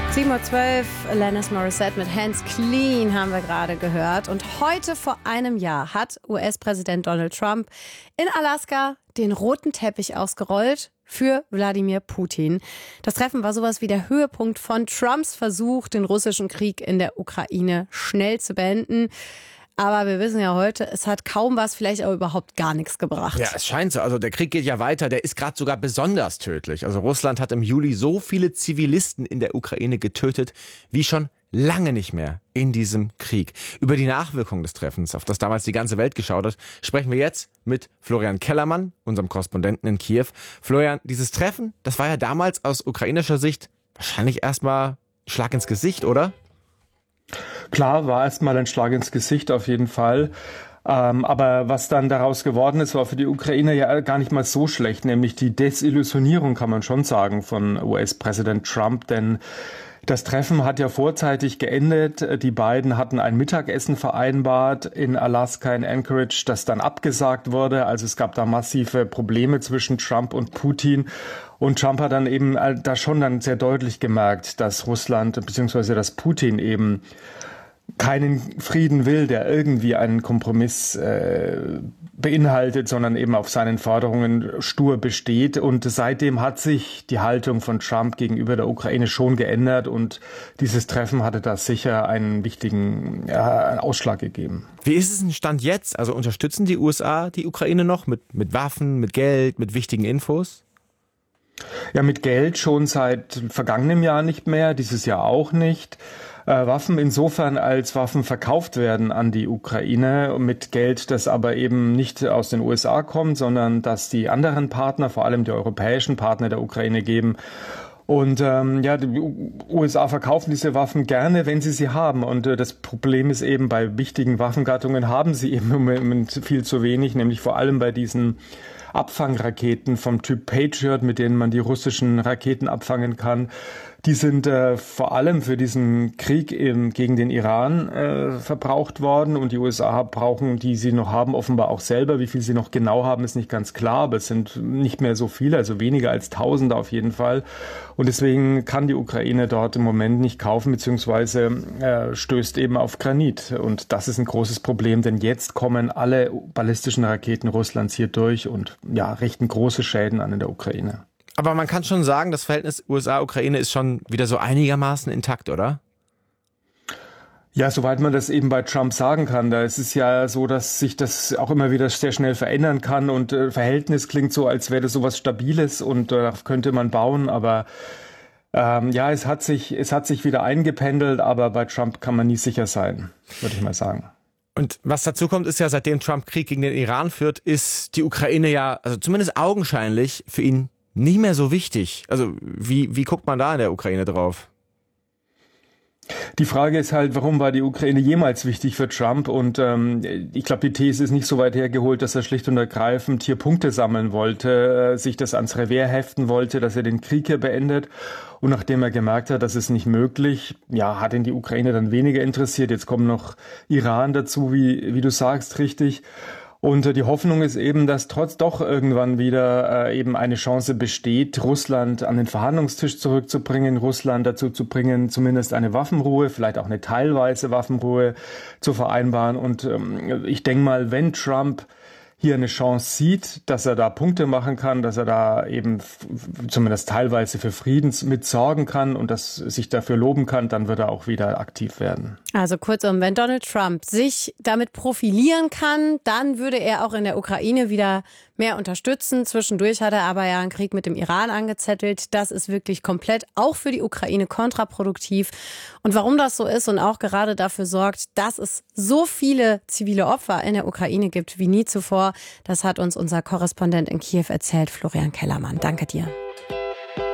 7:12 Uhr, Alanis Morissette mit Hands Clean haben wir gerade gehört. Und heute vor einem Jahr hat US-Präsident Donald Trump in Alaska den roten Teppich ausgerollt für Wladimir Putin. Das Treffen war sowas wie der Höhepunkt von Trumps Versuch, den russischen Krieg in der Ukraine schnell zu beenden. Aber wir wissen ja heute, es hat kaum was, vielleicht auch überhaupt gar nichts gebracht. Ja, es scheint so. Also der Krieg geht ja weiter. Der ist gerade sogar besonders tödlich. Also Russland hat im Juli so viele Zivilisten in der Ukraine getötet, wie schon lange nicht mehr in diesem Krieg. Über die Nachwirkungen des Treffens, auf das damals die ganze Welt geschaut hat, sprechen wir jetzt mit Florian Kellermann, unserem Korrespondenten in Kiew. Florian, dieses Treffen, das war ja damals aus ukrainischer Sicht wahrscheinlich erstmal ein Schlag ins Gesicht, oder? Klar, war erstmal ein Schlag ins Gesicht auf jeden Fall. Aber was dann daraus geworden ist, war für die Ukraine ja gar nicht mal so schlecht, nämlich die Desillusionierung, kann man schon sagen, von US-Präsident Trump, denn das Treffen hat ja vorzeitig geendet. Die beiden hatten ein Mittagessen vereinbart in Alaska, in Anchorage, das dann abgesagt wurde. Also es gab da massive Probleme zwischen Trump und Putin. Und Trump hat dann eben da schon dann sehr deutlich gemerkt, dass Russland bzw. dass Putin eben keinen Frieden will, der irgendwie einen Kompromiss beinhaltet, sondern eben auf seinen Forderungen stur besteht. Und seitdem hat sich die Haltung von Trump gegenüber der Ukraine schon geändert und dieses Treffen hatte da sicher einen wichtigen Ausschlag gegeben. Wie ist es ein Stand jetzt? Also unterstützen die USA die Ukraine noch mit Waffen, mit Geld, mit wichtigen Infos? Ja, mit Geld schon seit vergangenem Jahr nicht mehr, dieses Jahr auch nicht. Waffen insofern, als Waffen verkauft werden an die Ukraine mit Geld, das aber eben nicht aus den USA kommt, sondern dass die anderen Partner, vor allem die europäischen Partner der Ukraine geben. Und die USA verkaufen diese Waffen gerne, wenn sie haben. Und das Problem ist eben, bei wichtigen Waffengattungen haben sie eben im Moment viel zu wenig, nämlich vor allem bei diesen Abfangraketen vom Typ Patriot, mit denen man die russischen Raketen abfangen kann. Die sind vor allem für diesen Krieg gegen den Iran verbraucht worden und die USA brauchen, die sie noch haben, offenbar auch selber. Wie viel sie noch genau haben, ist nicht ganz klar, aber es sind nicht mehr so viele, also weniger als Tausende auf jeden Fall. Und deswegen kann die Ukraine dort im Moment nicht kaufen, beziehungsweise stößt eben auf Granit. Und das ist ein großes Problem, denn jetzt kommen alle ballistischen Raketen Russlands hier durch und richten große Schäden an in der Ukraine. Aber man kann schon sagen, das Verhältnis USA-Ukraine ist schon wieder so einigermaßen intakt, oder? Ja, soweit man das eben bei Trump sagen kann. Da ist es ja so, dass sich das auch immer wieder sehr schnell verändern kann und Verhältnis klingt so, als wäre das sowas Stabiles und darauf könnte man bauen. Aber es hat sich wieder eingependelt, aber bei Trump kann man nie sicher sein, würde ich mal sagen. Und was dazu kommt, ist ja, seitdem Trump Krieg gegen den Iran führt, ist die Ukraine ja, also zumindest augenscheinlich, für ihn nicht mehr so wichtig. Also wie guckt man da in der Ukraine drauf? Die Frage ist halt, warum war die Ukraine jemals wichtig für Trump? Und ich glaube, die These ist nicht so weit hergeholt, dass er schlicht und ergreifend hier Punkte sammeln wollte, sich das ans Revers heften wollte, dass er den Krieg hier beendet. Und nachdem er gemerkt hat, das ist nicht möglich, hat ihn die Ukraine dann weniger interessiert. Jetzt kommt noch Iran dazu, wie du sagst, richtig. Und die Hoffnung ist eben, dass doch irgendwann wieder eben eine Chance besteht, Russland an den Verhandlungstisch zurückzubringen, Russland dazu zu bringen, zumindest eine Waffenruhe, vielleicht auch eine teilweise Waffenruhe zu vereinbaren. Und ich denke mal, wenn Trump hier eine Chance sieht, dass er da Punkte machen kann, dass er da eben zumindest teilweise für Frieden mit sorgen kann und dass sich dafür loben kann, dann wird er auch wieder aktiv werden. Also kurzum, wenn Donald Trump sich damit profilieren kann, dann würde er auch in der Ukraine wieder mehr unterstützen. Zwischendurch hat er aber ja einen Krieg mit dem Iran angezettelt. Das ist wirklich komplett auch für die Ukraine kontraproduktiv. Und warum das so ist und auch gerade dafür sorgt, dass es so viele zivile Opfer in der Ukraine gibt wie nie zuvor, das hat uns unser Korrespondent in Kiew erzählt, Florian Kellermann. Danke dir.